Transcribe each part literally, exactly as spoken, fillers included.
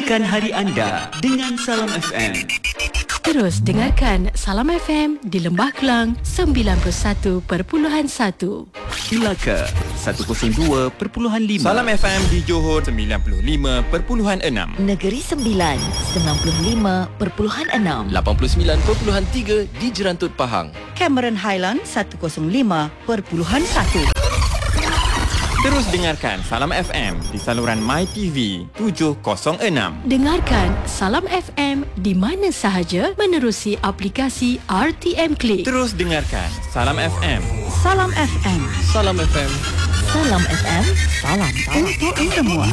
Mulakan hari anda dengan Salam F M. Terus dengarkan Salam F M di Lembah Kelang sembilan puluh satu perpuluhan satu. Melaka seratus dua perpuluhan lima. Salam F M di Johor sembilan puluh lima perpuluhan enam. Negeri Sembilan sembilan puluh lima perpuluhan enam. lapan puluh sembilan perpuluhan tiga di Jerantut Pahang. Cameron Highland seratus lima perpuluhan satu. Terus dengarkan Salam F M di saluran MyTV tujuh kosong enam. Dengarkan Salam F M di mana sahaja menerusi aplikasi R T M Click. Terus dengarkan Salam F M. Salam F M. Salam F M. Salam F M. Salam untuk semua.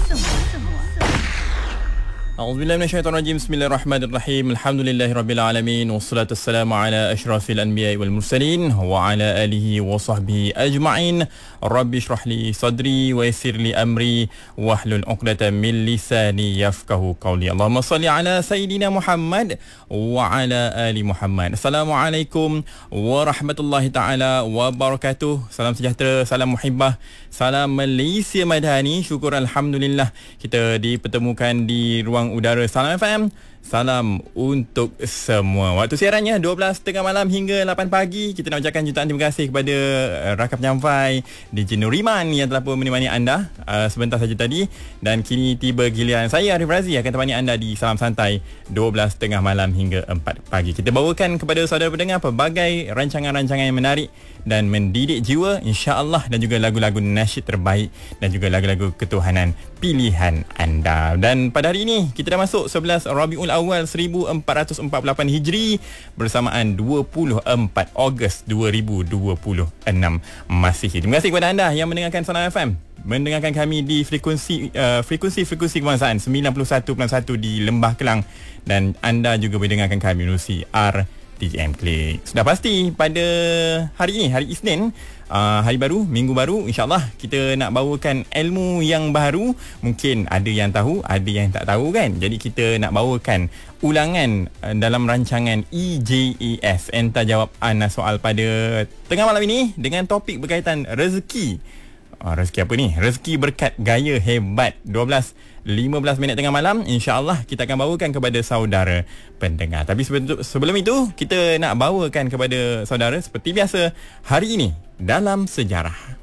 A'udzubillahi minasyaitonirrajim. Bismillahirrahmanirrahim. Alhamdulillahirabbil alamin wassalatu wassalamu ala asyrafil anbiya'i wal mursalin wa ala alihi wa sahbihi ajma'in. Rabbi shrah li sadri wa yassir li amri wahlul 'uqdatam min lisani yafqahu qawli. Allahumma shalli ala sayidina Muhammad wa ala ali Muhammad. Assalamualaikum warahmatullahi taala wabarakatuh. Salam sejahtera, salam muhibbah, salam Malaysia Madani. Syukur alhamdulillah kita dipertemukan di ruang udara Salam F M. Salam untuk semua. Waktu siarannya dua belas tiga puluh malam hingga lapan pagi. Kita nak ucapkan jutaan terima kasih kepada uh, rakan penyampai D J Nuriman yang telah pun menemani anda uh, sebentar saja tadi. Dan kini tiba giliran saya, Arif Razi, akan temani anda di Salam Santai dua belas tiga puluh malam hingga empat pagi. Kita bawakan kepada saudara pendengar pelbagai rancangan-rancangan yang menarik dan mendidik jiwa, insya-Allah, dan juga lagu-lagu nasyid terbaik dan juga lagu-lagu ketuhanan pilihan anda. Dan pada hari ini kita dah masuk sebelas Rabiul Awal seribu empat ratus empat puluh lapan Hijri bersamaan dua puluh empat Ogos dua ribu dua puluh enam Masihi. Terima kasih kepada anda yang mendengarkan Salam F M, mendengarkan kami di frekuensi uh, frekuensi-frekuensi kebangsaan sembilan puluh satu perpuluhan satu di Lembah Kelang, dan anda juga boleh dengarkan kami melalui R T M Click. Sudah pasti pada hari ini, hari Isnin, uh, hari baru, minggu baru, insya-Allah kita nak bawakan ilmu yang baru. Mungkin ada yang tahu, ada yang tak tahu kan. Jadi kita nak bawakan ulangan uh, dalam rancangan E J A S, Entah Jawab Ana Soal, pada tengah malam ini dengan topik berkaitan rezeki. Uh, rezeki apa ni? Rezeki berkat gaya hebat. dua belas lima belas minit tengah malam, insya-Allah kita akan bawakan kepada saudara pendengar. Tapi sebelum itu kita nak bawakan kepada saudara seperti biasa hari ini dalam sejarah.